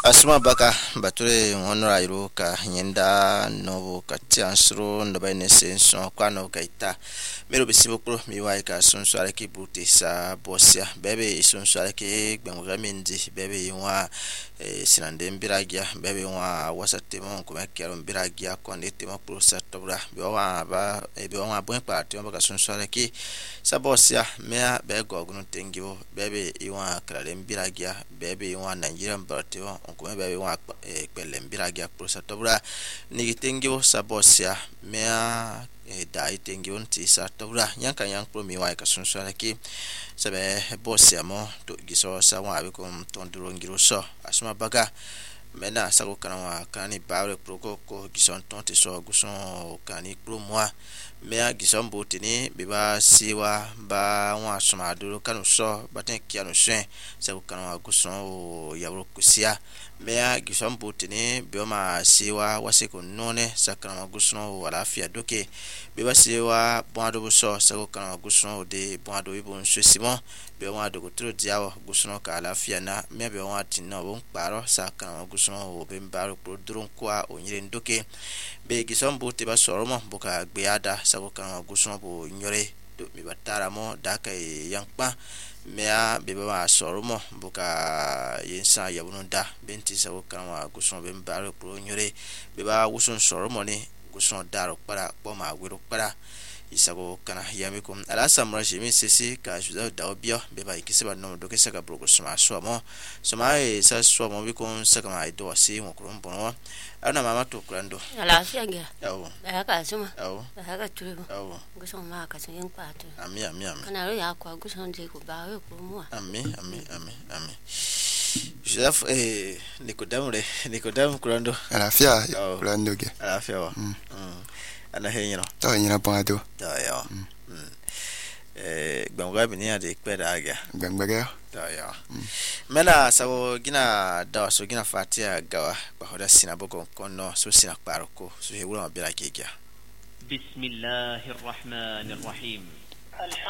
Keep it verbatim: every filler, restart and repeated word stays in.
asuma baka bature honora iruka nyenda no katiansro ndo bane senso kwano kaita mero bisibukuru miwai ka sunso areki buti sa bosia bebe sunso areki gbengamindi bebe ywa sinande mbiragia bebe ywa wasatemo kumekero mbiragia konete makuru satobra biwa ba biwa bwen party baka sunso areki sa bosia mea bego gunu tengibo bebe ywa krale mbiragia bebe ywa Nigerian party onkume bebe ywa kwele mbiragia kuru satobra nigitengibo sa bosia mea da itengi unti sa tobra yanka yankro miwa ka sunso ki sabe bosia mo to giso sa wa be ko tonduro ngiro so asuma baga mena sa ko kana kani bawe proko ko gison tonte so guson kani pro moi mea gison botini biba siwa ba wa suma duro kanu so baten kiano shen sa ko kana guson o yawro kusia mea gison botini bioma siwa wasiko none sa kana guson o alafia doke biba siwa boado buso sa ko kana guson o de boado ibon sesimo bioma do kutro diawo guson ka alafia na mea bioma tinno bon paro sa kana guson o bembaro produron kwa onyire ndoke be gison bote ba soromo boka gbeada sa ko kana guson bo nyore do mi batara mo daka yankpa mea bebe wa soromo boka yensa yabununda benti sa ko kana guson bembaro pro nyore beba guson soromo ni guson daro para boma wiro para isago kana yamikum ala samra jimi sisi ka juda daobio beba ikiseba no do kesaka blogo suma somo suma e sa somo bikon saka mai do asi mo kurumbono ana mama to kurando ala fianga awo aka suma awo aka tulibo awo guson ma ka sin pato ami ami ami kana ro ya kwa guson je ko ba we ko mo ami ami ami ami Joseph eh Nikodemu le Nikodemu kurando ala fia kurando ge ala fia wa mm ana henyino to nyina pado to yo mm eh gbangwa bi ni ade peda aga gbangbaga to yo mena sawo gina da so gina fatia gawa ba hoda sina boko kono so sina paroko so hewura mabira kekya bismillahir rahmanir rahim